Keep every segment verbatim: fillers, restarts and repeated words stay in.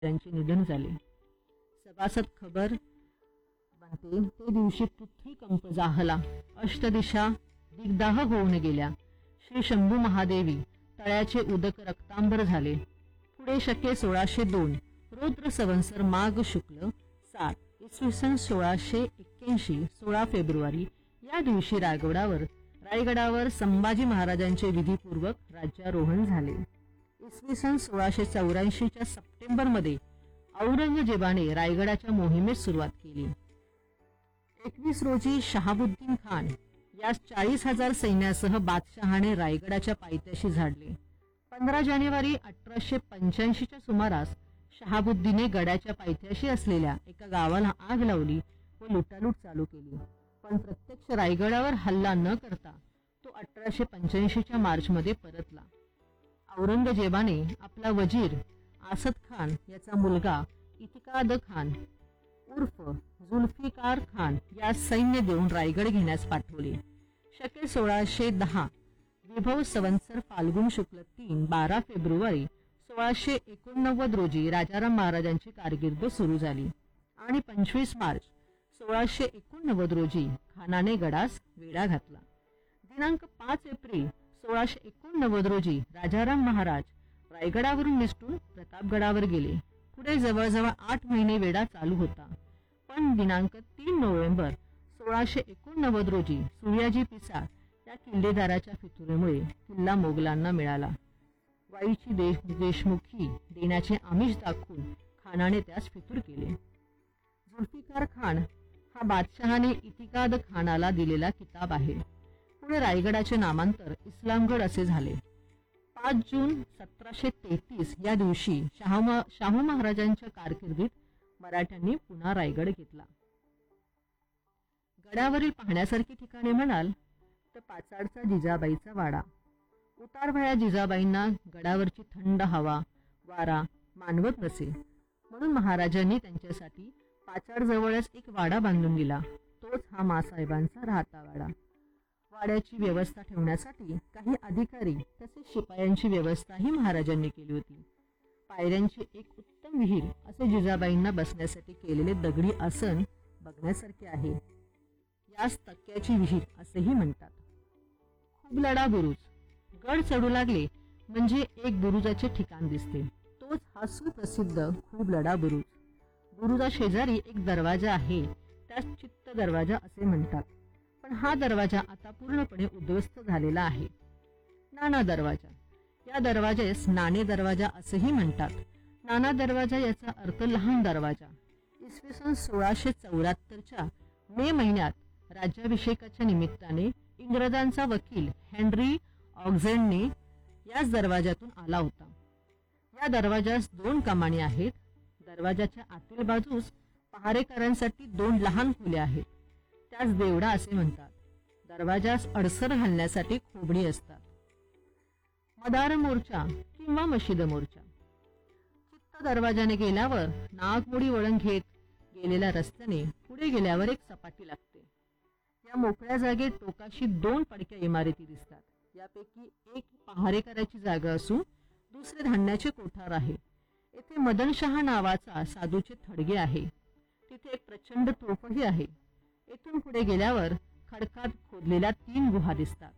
त्यांचे निधन झाले. सभासद खबर बनते ते दिवशी पृथ्वी कंप जाहला, अष्टदिशा दिग्दाह होऊन गेल्या. श्री शंभू महादेवी तळ्याचे उदक रक्तांबर झाले. पुढे शके सोळाशे दोन रौद्र संवत्सर माघ शुक्ल सात इसवी सन सोळाशे एक्क्याऐंशी सोळा फेब्रुवारी या दिवशी रायगडावर रायगडावर संभाजी महाराजांचे विधीपूर्वक राज्यारोहण झाले. इसवी सन सोळाशे चौऱ्याऐंशीच्या सप्टेंबरमध्ये औरंगजेबाने रायगडाच्या मोहिमेस सुरुवात केली. एकवीस रोजी शहाबुद्दीन खान या चाळीस हजार सैन्यासह बादशहाने रायगडाच्या पायथ्याशी झाडले. पंधरा जानेवारी अठराशे पंच्याऐंशीच्या सुमारास शहाबुद्दीने गडाच्या पायथ्याशी असलेल्या एका गावाला आग लावली व लुटालूट चालू केली. पण प्रत्यक्ष रायगडावर हल्ला न करता तो अठराशे पंच्याऐंशीच्या मार्चमध्ये परतला. औरंगजेबाने आपला वजीर आसद खान याचा मुलगा इतिकाद खान उर्फ जुल्फिकार खान या सैन्य देऊन रायगड घेण्यास पाठवले. शके सोळाशे दहा विभव संवत्सर फाल्गुन शुक्ल तीन बारा फेब्रुवारी सोळाशे एकोणनव्वद रोजी राजाराम महाराजांची कारकीर्द सुरू झाली आणि पंचवीस मार्च सोळाशे एकोणनव्वद रोजी खानाने गडास वेढा घातला. दिनांक पाच एप्रिल सोळाशे एकोणनव्वद रोजी राजाराम महाराज रायगडावरून निसटून प्रतापगडावर गेले. पुढे जवळजवळ आठ महिने वेढा चालू होता. पण दिनांक तीन नोव्हेंबर सोळाशे एकोणनव्वद रोजी सूर्याजी पिसाळ या किल्लेदाराच्या फितुरीमुळे किल्ला मोगलांना मिळाला. वाईची देश देशमुखी देण्याचे आमिष दाखवून खानाने त्यास फितूर केले. जुल्फिकार खान हा बादशहाने इतिकाद खानाला दिलेला किताब आहे. पुढे रायगडाचे नामांतर इस्लामगड असे झाले. पाच जून सतराशे तेहतीस या दिवशी शाहू शाहू महाराजांच्या कारकिर्दीत मराठ्यांनी पुन्हा रायगड घेतला. गडावरील पाहण्यासारखी ठिकाणे म्हणाल तर पाचाडचा जिजाबाईचा वाडा. उतारवया जिजाबाईंना गडावरची थंड हवा वारा मानवत नसे म्हणून महाराजांनी त्यांच्यासाठी पाचाडजवळच एक वाडा बांधून दिला. तोच हा मासाहेबांचा राहता वाडा. वाड्याची व्यवस्था ठेवण्यासाठी काही अधिकारी तसेच शिपायांची व्यवस्थाही महाराजांनी केली होती. पायऱ्यांची एक उत्तम विहीर असे जिजाबाईंना बसण्यासाठी केलेले दगडी आसन बघण्यासारखे आहे. यास तक्क्याची विहीर असेही म्हणतात. खुबलडा बुरुज. गड चढू लागले म्हणजे एक बुरुजाचे ठिकाण दिसते. तोच हा सुप्रसिद्ध खुबलडा बुरुज. बुरुजा शेजारी एक दरवाजा आहे, त्यास चित्त दरवाजा असे म्हणतात. पण हा दरवाजा आता पूर्णपणे उद्ध्वस्त झालेला आहे. नाना दरवाजा. या दरवाजास नाणे दरवाजा असेही म्हणतात. नाना दरवाजा याचा अर्थ लहान दरवाजा. इसवी सन सोळाशे चौऱ्याहत्तरच्या मे महिन्यात राज्याभिषेकाच्या निमित्ताने इंग्रजांचा वकील हेनरी ऑक्झेंडने याच दरवाजातून आला होता. या दरवाजास दोन कमानी आहेत. दरवाजाच्या आतील बाजूस पहारेकरांसाठी दोन लहान खोल्या आहेत, त्यास देवडा असे म्हणतात. दरवाजास अडसर घालण्यासाठी खोबणी असतात. मदार मोर्चा किंवा मशिद मोर्चा. चित्त दरवाजाने गेल्यावर नागमोडी वळण घेत गेलेल्या रस्त्याने पुढे गेल्यावर एक सपाटी लागते. या मोकळ्या जागेत टोकाशी दोन पडक्या इमारती दिसतात. यापैकी एक पहारेकराची जागा असून दुसरे धान्याचे कोठार आहे. येथे मदनशहा नावाचा साधूचे थडगे आहे. तिथे एक प्रचंड तोफही आहे. येथून पुढे गेल्यावर खडकात खोदलेल्या तीन गुहा दिसतात.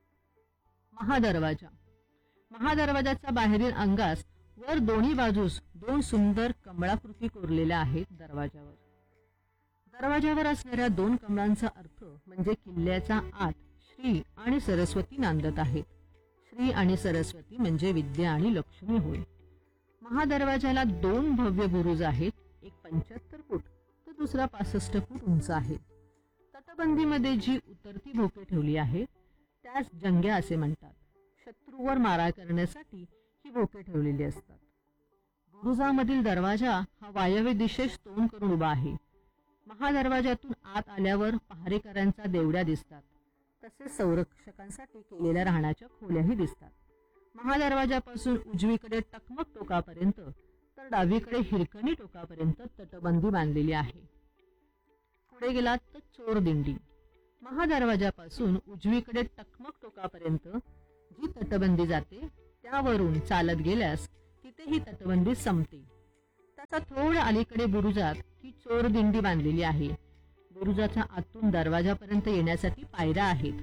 महादरवाजा. महादरवाजाच्या बाहेरील अंगास वर दोन्ही बाजूस दोन सुंदर कमळाकृती कोरलेल्या आहेत. दरवाजावर दरवाजावर असणाऱ्या दोन कमळांचा अर्थ म्हणजे किल्ल्याचा आत श्री आणि सरस्वती नांदत आहेत. श्री आणि सरस्वती म्हणजे विद्या आणि लक्ष्मी होय. महादरवाजाला दोन भव्य बुरुज आहेत. एक पंच्याहत्तर फूट तर दुसरा पासष्ट फूट उंच आहे. तटबंदीमध्ये जी उतरती भोके ठेवली आहे त्यास जंग्या असे म्हणतात. शत्रूवर मारा करण्यासाठी ही भोके ठेवलेली असतात. बुरुजामधील दरवाजा हा वायव्य दिशेस तोंड करून उभा आहे. महादरवाजातून आत आल्यावर पहारेकरांचा देवड्या दिसतात. तसेच संरक्षकांसाठी केलेल्या राहण्याच्या खोल्याही दिसतात. महादरवाजापासून उजवीकडे टकमक टोकापर्यंत तर डावीकडे हिरकणी टोकापर्यंत तटबंदी बांधलेली आहे. पुढे गेलात तर चोर दिंडी. महादरवाजापासून उजवीकडे टकमक टोकापर्यंत जी तटबंदी जाते त्यावरून चालत गेल्यास तिथे ही तटबंदी संपते. त्याचा थोडं अलीकडे बुरुजात ही चोर दिंडी बांधलेली आहे. बुरुजाच्या आतून दरवाजापर्यंत येण्यासाठी पायऱ्या आहेत.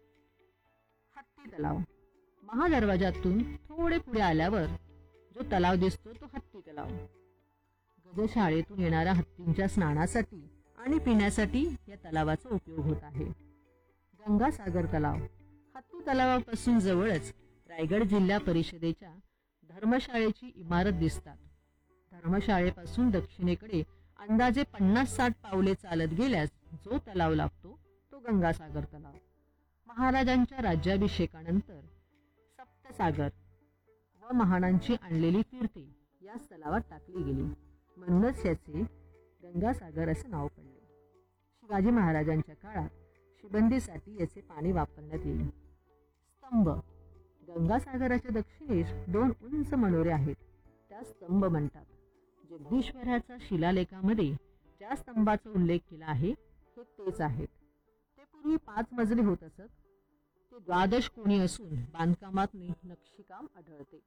हत्ती तलाव. महादरवाजातून थोडे पुढे आल्यावर जो तलाव दिसतो तो हत्ती तलाव. गजशाळेतून येणाऱ्या हत्तींच्या स्नानासाठी आणि पिण्यासाठी या तलावाचा उपयोग होत आहे. गंगासागर तलाव. हत्ती तलावापासून जवळच रायगड जिल्हा परिषदेच्या धर्मशाळेची इमारत दिसतात. धर्मशाळेपासून दक्षिणेकडे अंदाजे पन्नास साठ पावले चालत गेल्यास जो तलाव लागतो तो गंगासागर तलाव. महाराजांच्या राज्याभिषेकानंतर सप्तसागर व महानांची आणलेली तीर्थे याच तलावात टाकली गेली, म्हणूनच याचे गंगासागर असे नाव पडले. शिवाजी महाराजांच्या काळात शिबंदीसाठी याचे पाणी वापरण्यात येईल. स्तंभ. गंगासागराच्या दक्षिणेस दोन उंच मनोरे आहेत, त्या स्तंभ म्हणतात. जगदीश्वराच्या शिलालेखामध्ये ज्या स्तंभाचा उल्लेख केला आहे हे तेच आहेत. ते पूर्वी पाच मजली होत असत. ते द्वादश कोणी असून बांधकामात नक्षीकाम आढळते.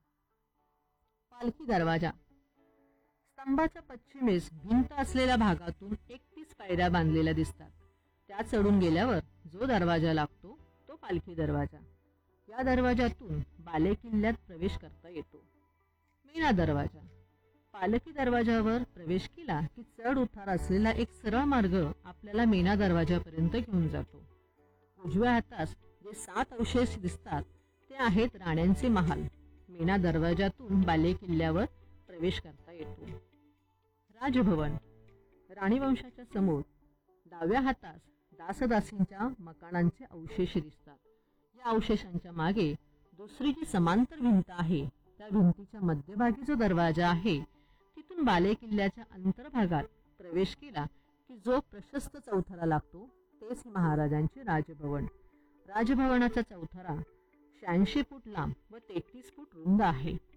पालखी दरवाजा. स्तंभाच्या पश्चिमेस भिंत असलेल्या भागातून एकतीस पायऱ्या बांधलेल्या दिसतात. त्या चढून गेल्यावर जो दरवाजा लागतो तो पालखी दरवाजा. या दरवाजातून बालेकिल्ल्यात प्रवेश करता येतो. मीना दरवाजा. पालखी दरवाजावर प्रवेश केला की चढ उतार असलेला एक सरळ मार्ग आपल्याला मीना दरवाजापर्यंत घेऊन जातो. उजव्या हातास जे सात अवशेष दिसतात ते आहेत राण्यांचे महाल. मीना दरवाजातून बालेकिल्ल्यावर प्रवेश करता येतो. राजभवन. राणीवंशाच्या समोर डाव्या हातास दासदासींच्या मकानांचे अवशेष दिसतात. या अवशेषांच्या मागे दुसरी जी समांतर भिंत आहे त्या भिंतीच्या मध्यभागी जो दरवाजा आहे तिथून बालेकिल्ल्याच्या अंतर्भागात प्रवेश केला की जो प्रशस्त चौथरा लागतो तेच महाराजांचे राजभवन. राजभवनाचा चौथरा शहाऐंशी फूट लांब व तेहतीस फूट रुंद आहे.